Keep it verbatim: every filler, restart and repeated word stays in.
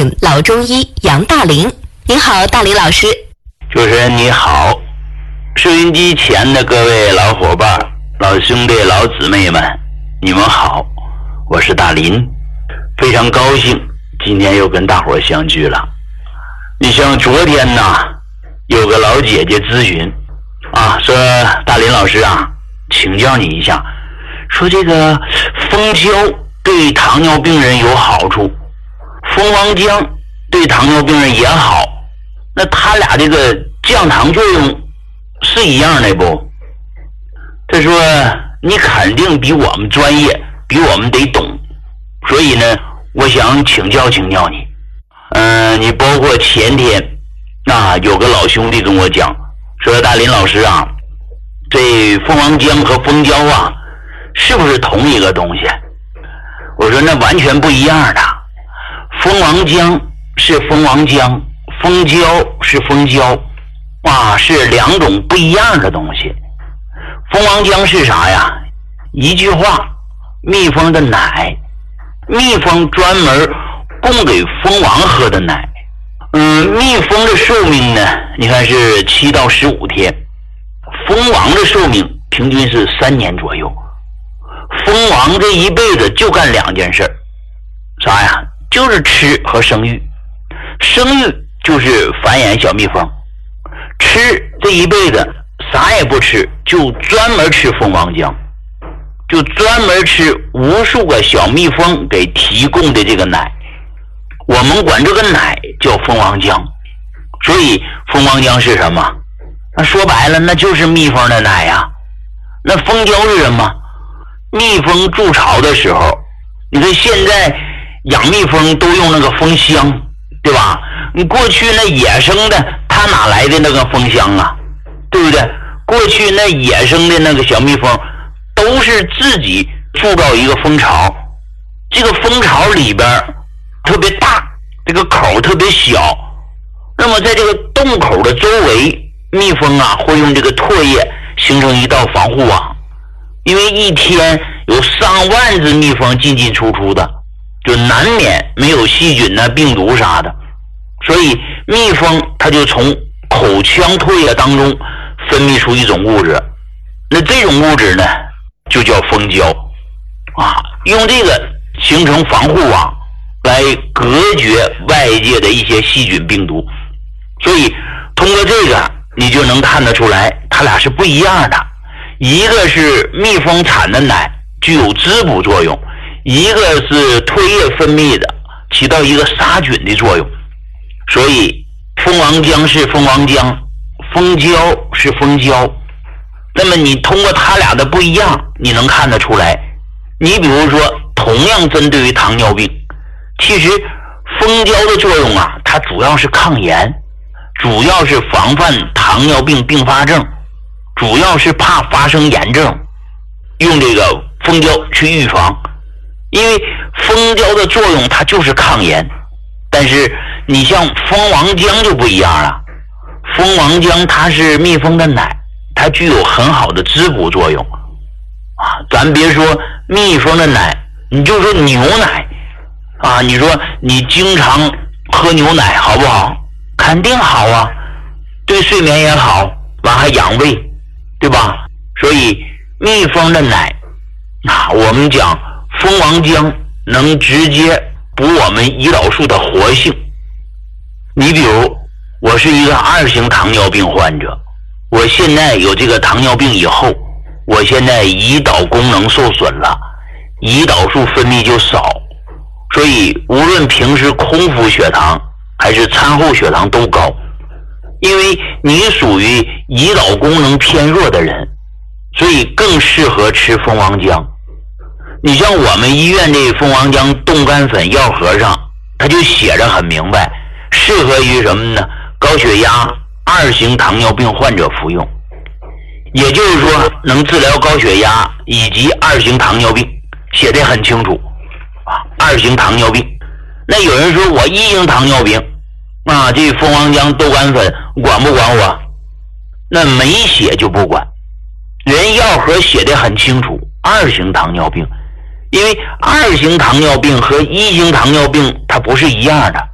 请老中医杨大林。您好，大林老师。 主持人你好，收音机前的各位老伙伴、老兄弟、老姊妹们，你们好，我是大林，非常高兴今天又跟大伙相聚了。你像昨天呢，有个老姐姐咨询啊，说大林老师啊，请教你一下，说这个蜂胶对糖尿病人有好处，蜂王浆对糖尿病人也好，那他俩这个降糖作用是一样的不？他说你肯定比我们专业，比我们得懂，所以呢我想请教请教你。嗯、呃，你包括前天啊，有个老兄弟跟我讲说，大林老师啊，这蜂王浆和蜂胶啊是不是同一个东西？我说那完全不一样的，蜂王浆是蜂王浆，蜂胶是蜂胶啊，是两种不一样的东西。蜂王浆是啥呀？一句话，蜜蜂的奶，蜜蜂专门供给蜂王喝的奶。嗯，蜜蜂的寿命呢，你看是七到十五天，蜂王的寿命平均是三年左右。蜂王这一辈子就干两件事，啥呀？就是吃和生育。生育就是繁衍小蜜蜂，吃这一辈子啥也不吃，就专门吃蜂王浆，就专门吃无数个小蜜蜂给提供的这个奶，我们管这个奶叫蜂王浆。所以蜂王浆是什么？那说白了那就是蜜蜂的奶呀。那蜂胶是什么？蜜蜂筑巢的时候，你看现在养蜜蜂都用那个蜂箱，对吧？你过去那野生的它哪来的那个蜂箱啊，对不对？过去那野生的那个小蜜蜂都是自己筑造一个蜂巢，这个蜂巢里边特别大，这个口特别小，那么在这个洞口的周围，蜜蜂啊会用这个唾液形成一道防护网，因为一天有上万只蜜蜂进进出出的，就难免没有细菌啊、病毒啥的，所以蜜蜂它就从口腔唾液当中分泌出一种物质，那这种物质呢就叫蜂胶啊，用这个形成防护网来隔绝外界的一些细菌病毒。所以通过这个你就能看得出来它俩是不一样的，一个是蜜蜂产的奶具有滋补作用，一个是唾液分泌的起到一个杀菌的作用。所以蜂王浆是蜂王浆，蜂胶是蜂胶，那么你通过它俩的不一样你能看得出来。你比如说同样针对于糖尿病，其实蜂胶的作用啊，它主要是抗炎，主要是防范糖尿病并发症，主要是怕发生炎症，用这个蜂胶去预防。因为蜂胶的作用它就是抗炎，但是你像蜂王浆就不一样了，蜂王浆它是蜜蜂的奶，它具有很好的滋补作用啊。咱别说蜜蜂的奶，你就说牛奶啊，你说你经常喝牛奶好不好？肯定好啊，对睡眠也好，完还养胃，对吧？所以蜜蜂的奶啊，我们讲蜂王浆能直接补我们胰岛素的活性。你比如我是一个二型糖尿病患者，我现在有这个糖尿病以后，我现在胰岛功能受损了，胰岛素分泌就少，所以无论平时空腹血糖还是餐后血糖都高。因为你属于胰岛功能偏弱的人，所以更适合吃蜂王浆。你像我们医院这蜂王浆冻干粉药盒上它就写着很明白，适合于什么呢？高血压、二型糖尿病患者服用，也就是说能治疗高血压以及二型糖尿病，写得很清楚啊。二型糖尿病，那有人说我一型糖尿病啊，这蜂王浆豆干粉管不管我？那没写就不管，人药盒写得很清楚，二型糖尿病。因为二型糖尿病和一型糖尿病它不是一样的，